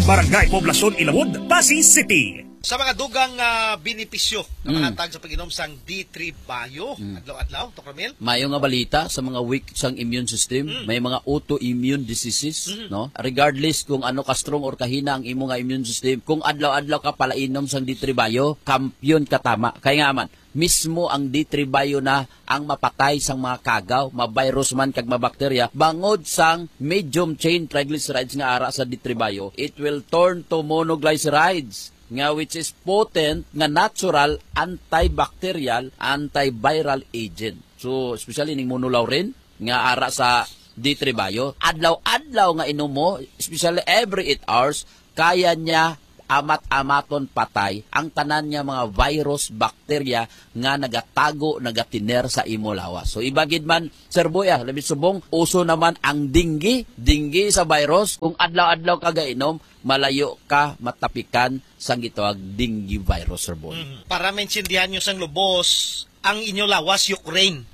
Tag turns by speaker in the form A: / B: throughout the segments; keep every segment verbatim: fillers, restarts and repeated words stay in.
A: Barangay Poblacion Ilawod, Pasig City.
B: Sa mga dugang uh, benepisyo na
C: Mm.
B: mahatag sa pag-inom sang D three Bio,
C: Mm.
B: adlaw-adlaw, Tok Ramil.
C: Mayo nga balita sa mga weak sang immune system,
B: Mm.
C: may mga autoimmune diseases,
B: Mm.
C: no? Regardless kung ano ka strong or kahina ang imo nga immune system, kung adlaw-adlaw ka palainom sang D three Bio, kampiyon ka tama. Kaya nga man, mismo ang D three Bio na ang mapatay sang mga kagaw, ma-virus man kag ma-bakterya, bangod sang medium chain triglycerides nga ara sa D three Bio, it will turn to monoglycerides nga which is potent nga natural antibacterial antiviral agent. So especially ning monolaurin nga ara sa D three Bio, adlaw-adlaw nga inom mo, especially every eight hours, kaya niya amat-amaton patay ang tanan niya mga virus, bakterya nga nagatago, nagatiner sa imo lawas. So ibagid man, Sir Boy, ah, labi subong, uso naman ang dinggi, dinggi sa virus. Kung adlaw-adlaw ka gainom, malayo ka matapikan sang gitawag dinggi virus, Sir Boy.
B: Mm. Para maintindihan nyo sang lubos, ang inyo lawas, Ukraine.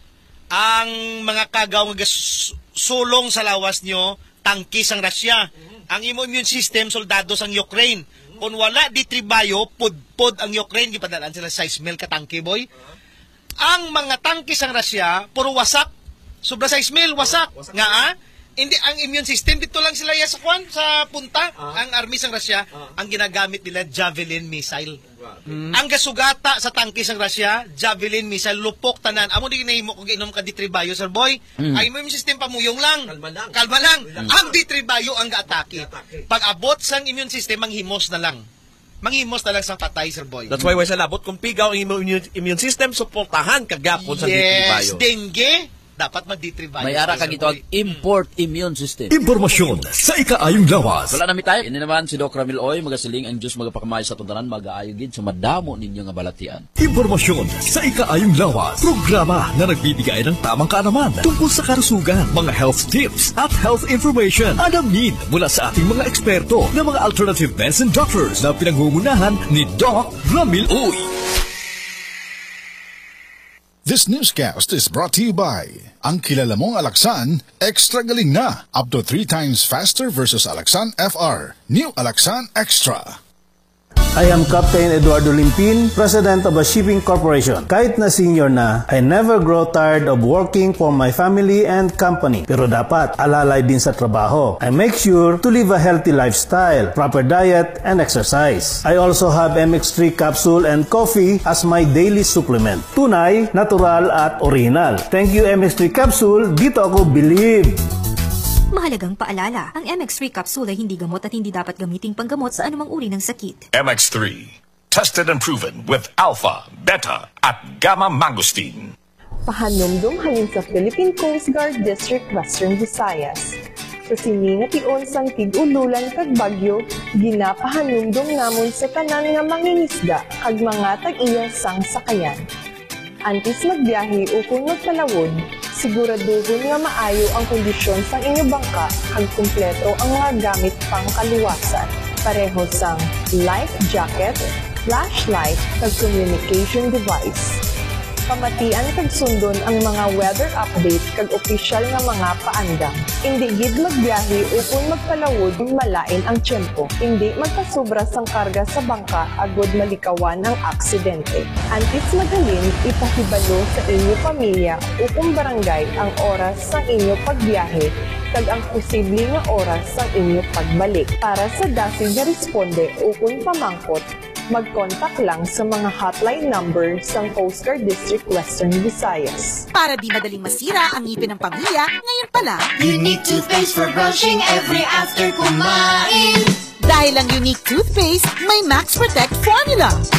B: Ang mga kagaw nga gas- sulong sa lawas nyo, tangki sang Russia. Ang imo immune system, soldado sang Ukraine. Kung wala D three Bio, pud-pud ang Ukraine, gipadalaan sila size mil ka tangke, boy. Ang mga tangke sang Russia, puro wasak. Sobra size mil, wasak. Nga ah? Hindi, ang immune system, dito lang sila sa kwan, sa punta. Ang army sang Russia, ang ginagamit nila, Javelin missile. Mm. Ang gasugata sa tangke sang Russia, Javelin missile, lupok tanan. Amo di ginahimo kung ginom ka D three Bio, Sir Boy. Mm. Ay mo yung system pamuyong lang. Kalma lang. Kalma lang. Mm. Ang D three Bio ang gaatake. Pag abot sang immune system, manghimos na lang. Manghimos na lang sang patay, Sir Boy.
D: That's why why sa labot kung pigaw ang immune, immune system, suportahan kagapon sa D three Bio.
B: Yes, dengue, dapat mag-D three Bio.
C: May ara ka gitawag import immune system.
A: Impormasyon sa ikaayong lawas.
C: Wala nami tayo. Ini naman si Doc Ramil Oy, magasiling ang Diyos magapakamay sa tuntanan, mag-aayo gid so madamo ninyo nga balatian.
A: Impormasyon sa ikaayong lawas. Programa na nagbibigay ng tamang kaalaman tungkol sa karusugan, mga health tips at health information. Alamin mula sa ating mga eksperto ng mga alternative medicine doctors na pinangungunahan ni Doc Ramil Oy.
E: This newscast is brought to you by ang kilala mong Alaxan, extra galing na. Up to three times faster versus Alaxan F R. New Alaxan Extra.
F: I am Captain Eduardo Limpin, President of a shipping corporation. Kahit na senior na, I never grow tired of working for my family and company. Pero dapat alalay din sa trabaho. I make sure to live a healthy lifestyle, proper diet, and exercise. I also have M X three capsule and coffee as my daily supplement. Tunay, natural, at original. Thank you M X three capsule, dito ako believe.
G: Mahalagang paalala, ang M X three capsule ay hindi gamot at hindi dapat gamiting panggamot sa anumang uri ng sakit.
H: M X three, tested and proven with alpha, beta, at gamma mangosteen.
I: Pahanumdum halin sa Philippine Coast Guard District Western Visayas. Sa siningation sang tig-ululan kag bagyo, ginapahanumdum namon sa tanan nga mangingisda kag mga tag-iya sang sakayan. Antes magbiyahe o kung magkalawod, siguraduhon nga maayo ang kondisyon sa inyo bangka kag kumpleto ang mga gamit pang kaluwasan. Pareho sang life jacket, flashlight, kag communication device. Pamatian kag sundon ang mga weather update kag opisyal nga mga paandam. Hindi gid magbiyahe o kung magkalawod malain ang tiyempo. Hindi magpasobra sang karga sa bangka agod malikawan ng aksidente. Antes maghalin, ipahibalo sa inyo pamilya o kung barangay ang oras sa inyo pagbiyahe kag ang posible nga oras sa inyo pagbalik. Para sa dasig nga responde o kung pamangkot, mag-contact lang sa mga hotline number ng Coast Guard District Western Visayas.
J: Para di madaling masira ang ngipin ng pamilya, ngayon pala,
K: Unique toothpaste for brushing every after kumain.
J: Dahil ang Unique toothpaste may Max Protect formula.